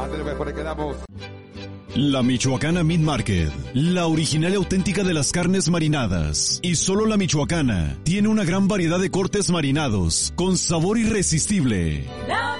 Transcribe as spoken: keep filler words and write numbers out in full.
Parte mejor quedamos. La Michoacana Meat Market, la original y auténtica de las carnes marinadas. Y solo la Michoacana tiene una gran variedad de cortes marinados con sabor irresistible.